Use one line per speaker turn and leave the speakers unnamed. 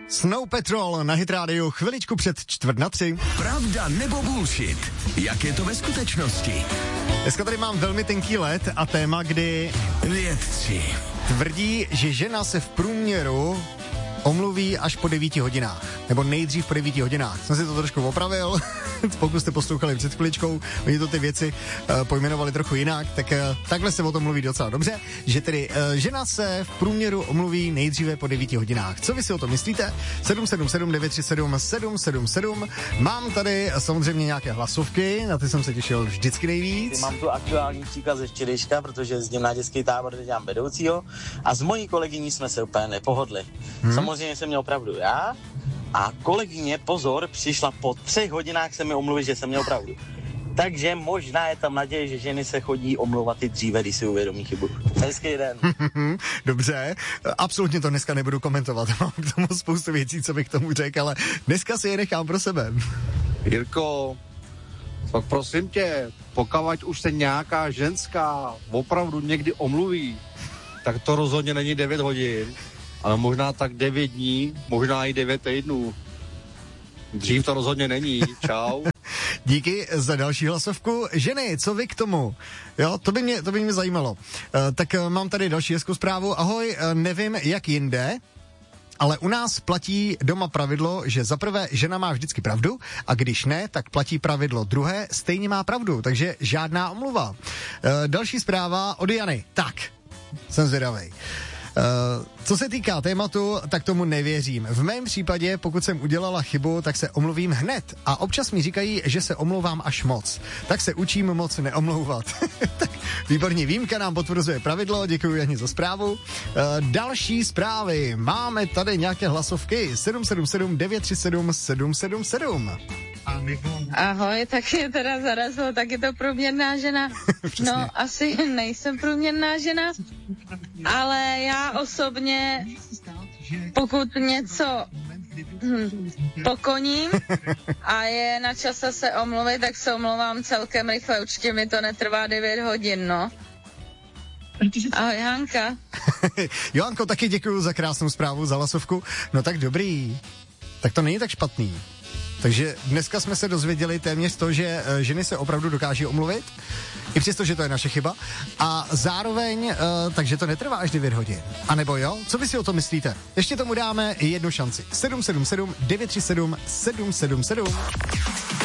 Snow Patrol na Hit Radio chviličku před 2:45.
Pravda nebo bullshit? Jak je to ve skutečnosti?
Dneska tady mám velmi tenký led a téma, kdy
vědci
tvrdí, že žena se v průměru omluví až po 9 hodinách. Nebo nejdřív po 9 hodinách. Jsem si to trošku opravil, pokud jste poslouchali před chviličkou, oni to ty věci pojmenovali trochu jinak, tak takhle se o tom mluví docela dobře, že tedy žena se v průměru omluví nejdříve po 9 hodinách. Co vy si o tom myslíte? 777 937 777. Mám tady samozřejmě nějaké hlasovky, na ty jsem se těšil vždycky nejvíc.
Mám tu aktuální příklad ze včerejška, protože jezdím na dětský tábor, kde dělám vedoucího a s mojí kolegyní jsme se úplně nepohodli. Samozřejmě jsem měl pravdu já a kolegyně, pozor, přišla po 3 hodinách se mi omluvit, že jsem měl pravdu. Takže možná je tam naděje, že ženy se chodí omlouvat i dříve, když si uvědomí chybu. Hezký den.
Dobře, absolutně to dneska nebudu komentovat. Mám k tomu spoustu věcí, co bych k tomu řekl, ale dneska si je nechám pro sebe.
Jirko, tak prosím tě, pokud už se nějaká ženská opravdu někdy omluví, tak to rozhodně není 9 hodin, ale možná tak 9 dní, možná i 9 týdnů. Dřív to rozhodně není. Čau.
Díky za další hlasovku. Ženy, co vy k tomu? Jo, to by mě zajímalo. Tak mám tady další hezkou zprávu. Ahoj, nevím jak jinde, ale u nás platí doma pravidlo, že za prvé žena má vždycky pravdu a když ne, tak platí pravidlo druhé, stejně má pravdu, takže žádná omluva. Další zpráva od Jany. Tak, jsem zvědavej. Co se týká tématu, tak tomu nevěřím. V mém případě, pokud jsem udělala chybu, tak se omluvím hned. A občas mi říkají, že se omlouvám až moc. Tak se učím moc neomlouvat. Tak výborně, výjimka nám potvrzuje pravidlo, děkuji Jani za zprávu. Další zprávy. Máme tady nějaké hlasovky. 777 937 777.
Ahoj, tak je teda zarazilo, tak je to průměrná žena. No, asi nejsem průměrná žena, ale já osobně, pokud něco pokoním a je na čase se omluvit, tak se omlouvám celkem rychle, určitě mi to netrvá 9 hodin, no. Ahoj, Hanka.
Johanko, taky děkuju za krásnou zprávu, za hlasovku. No tak dobrý, tak to není tak špatný. Takže dneska jsme se dozvěděli téměř to, že ženy se opravdu dokáží omluvit, i přesto, že to je naše chyba. A zároveň, takže to netrvá až 9 hodin. A nebo jo? Co vy si o tom myslíte? Ještě tomu dáme jednu šanci. 777 937 777.